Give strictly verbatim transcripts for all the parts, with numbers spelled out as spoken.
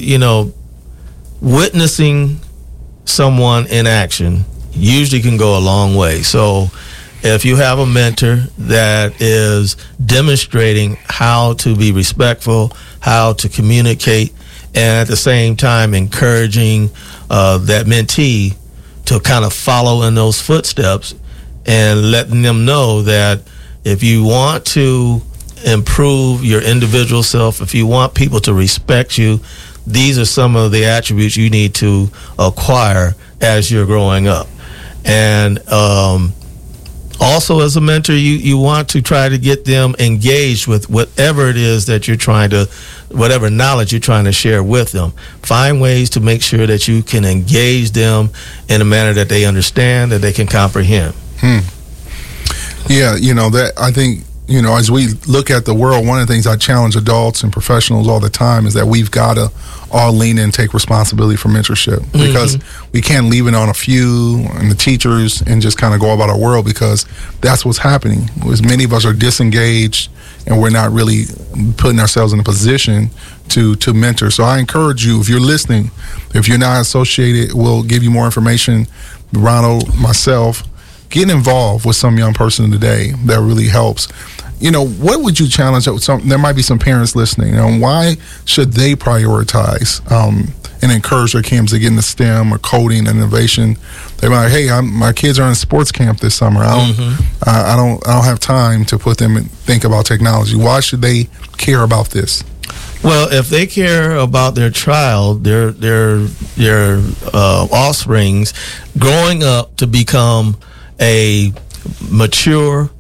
you know, witnessing someone in action usually can go a long way. So if you have a mentor that is demonstrating how to be respectful, how to communicate, and at the same time encouraging uh, that mentee to kind of follow in those footsteps and letting them know that if you want to improve your individual self, if you want people to respect you, these are some of the attributes you need to acquire as you're growing up. And um, also as a mentor, you, you want to try to get them engaged with whatever it is that you're trying to, whatever knowledge you're trying to share with them. Find ways to make sure that you can engage them in a manner that they understand, that they can comprehend. Hmm. Yeah, you know, that I think, you know, as we look at the world, one of the things I challenge adults and professionals all the time is that we've got to all lean in and take responsibility for mentorship, because mm-hmm. we can't leave it on a few and the teachers and just kind of go about our world, because that's what's happening. As many of us are disengaged and we're not really putting ourselves in a position to to mentor. So I encourage you, if you're listening, if you're not associated, we'll give you more information. Ronald, myself, get involved with some young person today. That really helps. You know, what would you challenge? Some, there might be some parents listening. You know, why should they prioritize um, and encourage their kids to get into STEM or coding and innovation? They're like, hey, I'm, my kids are in sports camp this summer. I don't, mm-hmm. I, I don't, I don't have time to put them and think about technology. Why should they care about this? Well, if they care about their child, their their their uh, offsprings growing up to become a mature,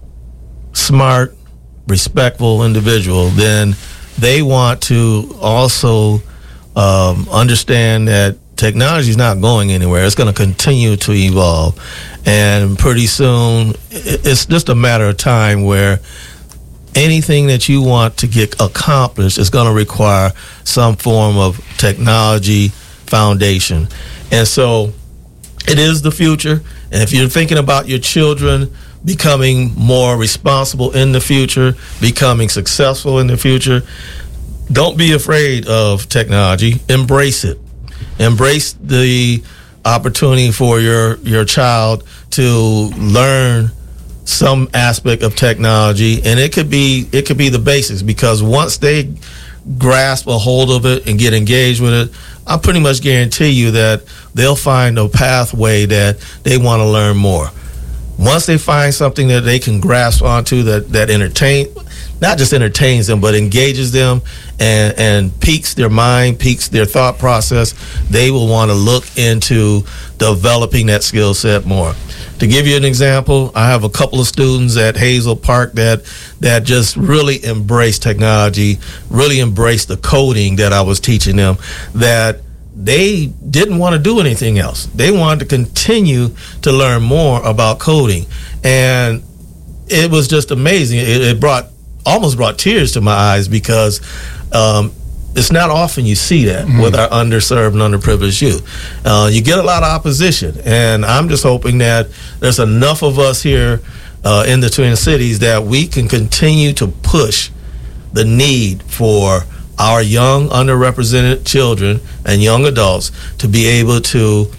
smart, respectful individual, then they want to also um, understand that technology is not going anywhere. It's going to continue to evolve. And pretty soon, it's just a matter of time where anything that you want to get accomplished is going to require some form of technology foundation. And so it is the future. And if you're thinking about your children becoming more responsible in the future, becoming successful in the future, don't be afraid of technology. Embrace it. Embrace the opportunity for your, your child to learn some aspect of technology, and it could be it could be the basics, because once they grasp a hold of it and get engaged with it, I pretty much guarantee you that they'll find a pathway that they want to learn more. Once they find something that they can grasp onto that that entertain, not just entertains them, but engages them and and piques their mind, piques their thought process, they will want to look into developing that skill set more. To give you an example, I have a couple of students at Hazel Park that that just really embrace technology, really embrace the coding that I was teaching them, that they didn't want to do anything else. They wanted to continue to learn more about coding. And it was just amazing. It, it brought almost brought tears to my eyes, because um, it's not often you see that mm-hmm. with our underserved and underprivileged youth. Uh, you get a lot of opposition, and I'm just hoping that there's enough of us here uh, in the Twin Cities that we can continue to push the need for our young, underrepresented children and young adults to be able to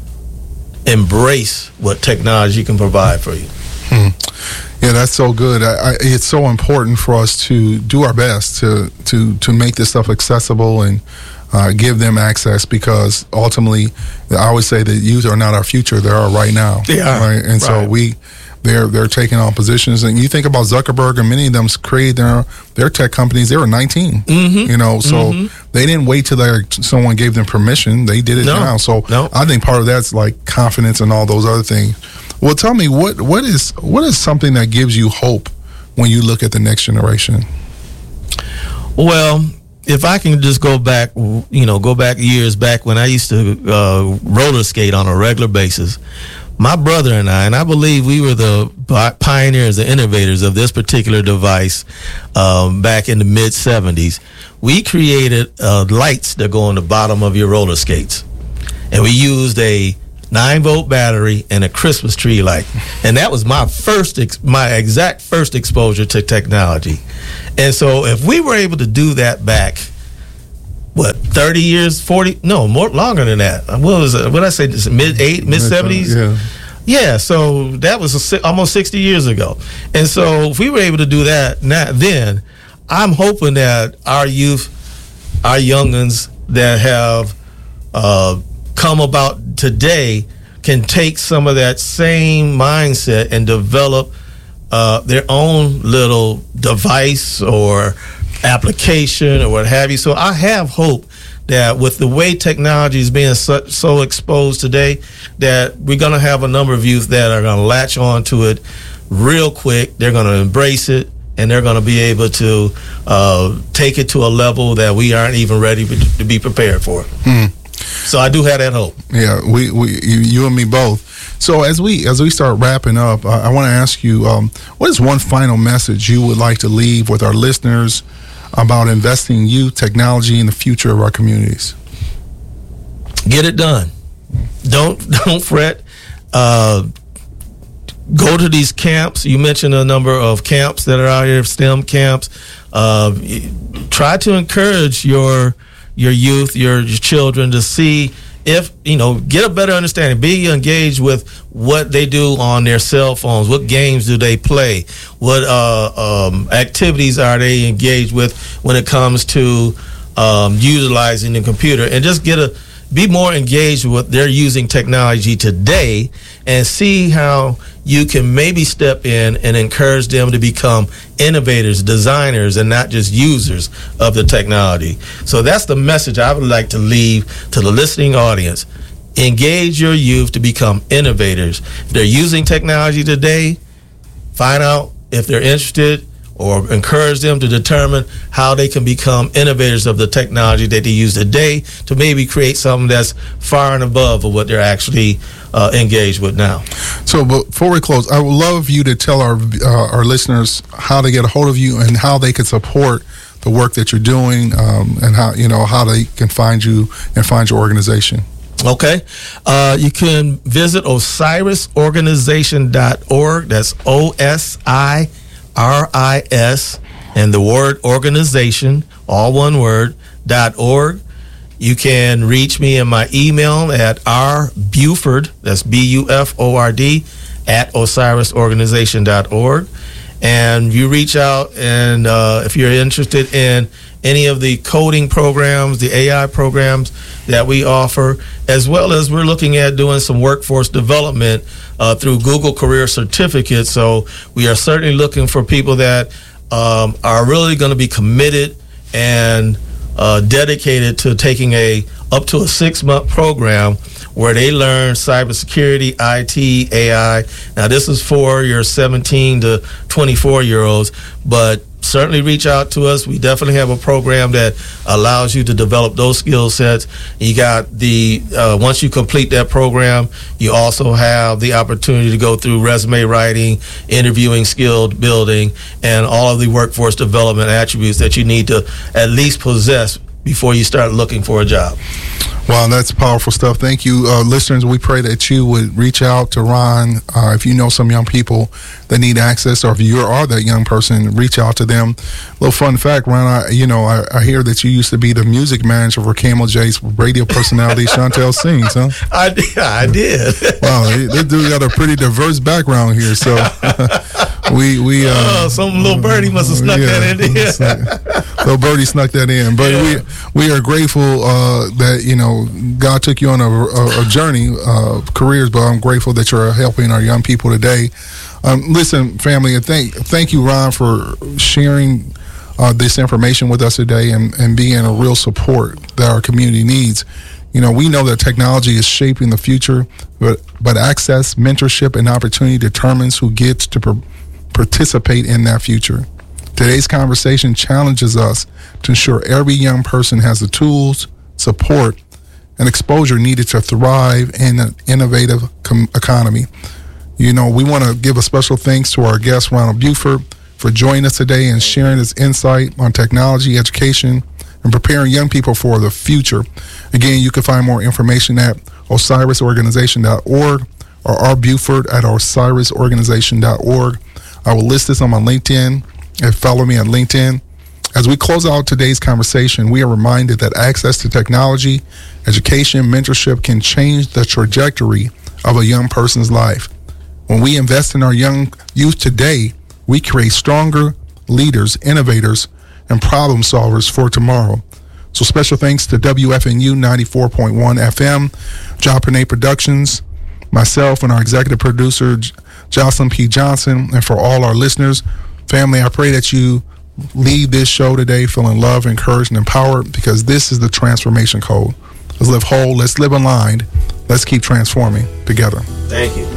embrace what technology can provide for you. Hmm. Yeah, that's so good. I, I, it's so important for us to do our best to to to make this stuff accessible and uh, give them access, because ultimately, I always say that youth are not our future; they are right now. Yeah, right. And right. so we, they're they're taking on positions. And you think about Zuckerberg, and many of them created their their tech companies. They were nineteen. Mm-hmm. You know, so mm-hmm. they didn't wait till their, someone gave them permission. They did it no. now. So no. I think part of that's like confidence and all those other things. Well, tell me, what what is what is something that gives you hope when you look at the next generation? Well, if I can just go back, you know, go back years back when I used to uh, roller skate on a regular basis, my brother and I, and I believe we were the pioneers, the innovators of this particular device um, back in the mid seventies. We created uh, lights that go on the bottom of your roller skates, and we used a nine volt battery and a Christmas tree light, and that was my first, ex- my exact first exposure to technology. And so, if we were able to do that back what, thirty years, forty, no, more longer than that. What was it? What did I say? Mid eight, mid seventies? Yeah. Yeah, so that was a, almost sixty years ago. And so if we were able to do that now, then, I'm hoping that our youth, our youngins that have uh, come about today can take some of that same mindset and develop uh, their own little device or application or what have you. So I have hope that with the way technology is being so, so exposed today, that we're going to have a number of youth that are going to latch on to it real quick. They're going to embrace it, and they're going to be able to uh, take it to a level that we aren't even ready to be prepared for. Hmm. So I do have that hope. Yeah, we, we you, you and me both. So as we as we start wrapping up, I, I want to ask you, um, what is one final message you would like to leave with our listeners about investing in youth, technology, in the future of our communities? Get it done. Don't don't fret. Uh, go to these camps. You mentioned a number of camps that are out here, STEM camps. Uh, try to encourage your your youth, your, your children to see if, you know, get a better understanding. Be engaged with what they do on their cell phones. What games do they play? What uh, um, activities are they engaged with when it comes to um, utilizing the computer? And just get a be more engaged with what they're using technology today, and see how you can maybe step in and encourage them to become innovators, designers, and not just users of the technology. So that's the message I would like to leave to the listening audience. Engage your youth to become innovators. If they're using technology today, find out if they're interested, or encourage them to determine how they can become innovators of the technology that they use today to maybe create something that's far and above of what they're actually uh, engaged with now. So before we close, I would love you to tell our uh, our listeners how to get a hold of you and how they can support the work that you're doing, um, and how, you know, how they can find you and find your organization. Okay. Uh, you can visit osiris organization dot org. That's O S I R I S and the word organization, all one word, dot org. You can reach me in my email at rbuford, that's B U F O R D, at osiris organization dot org. And you reach out, and uh, if you're interested in any of the coding programs, the A I programs that we offer, as well as we're looking at doing some workforce development uh, through Google Career Certificates. So we are certainly looking for people that um, are really going to be committed and uh, dedicated to taking a up to a six-month program where they learn cybersecurity, I T, A I. Now, this is for your seventeen to twenty-four-year-olds, but certainly reach out to us. We definitely have a program that allows you to develop those skill sets. You got the, uh, once you complete that program, you also have the opportunity to go through resume writing, interviewing, skill building, and all of the workforce development attributes that you need to at least possess before you start looking for a job. Wow, that's powerful stuff. Thank you, uh, listeners. We pray that you would reach out to Ron. Uh, if you know some young people that need access, or if you are that young person, reach out to them. A little fun fact, Ron, I, you know, I, I hear that you used to be the music manager for Camel J's radio personality, Chantel Sings, huh? I did. I did. Wow, this dude got a pretty diverse background here, so we... we uh, oh, some little birdie must have snuck yeah, that in there. Little birdie snuck that in. But yeah. we we are grateful uh, that, you know, God took you on a, a, a journey of uh, careers, but I'm grateful that you're helping our young people today. Um, listen, family, and thank thank you, Ron, for sharing uh, this information with us today, and, and being a real support that our community needs. You know, we know that technology is shaping the future, but but access, mentorship, and opportunity determines who gets to per- participate in that future. Today's conversation challenges us to ensure every young person has the tools, support, and exposure needed to thrive in an innovative com- economy. You know, we want to give a special thanks to our guest, Ronald Buford, for joining us today and sharing his insight on technology, education, and preparing young people for the future. Again, you can find more information at osiris organization dot org or rbuford at osiris organization dot org. I will list this on my LinkedIn, and follow me on LinkedIn As we close out today's conversation, we are reminded that access to technology, education, mentorship can change the trajectory of a young person's life. When we invest in our young youth today, we create stronger leaders, innovators, and problem solvers for tomorrow. So special thanks to W F N U ninety-four point one F M, Job Productions, myself, and our executive producer, Jocelyn P. Johnson, and for all our listeners. Family, I pray that you leave this show today feeling loved, encouraged, and empowered, because this is the transformation code. Let's live whole. Let's live aligned. Let's keep transforming together. Thank you.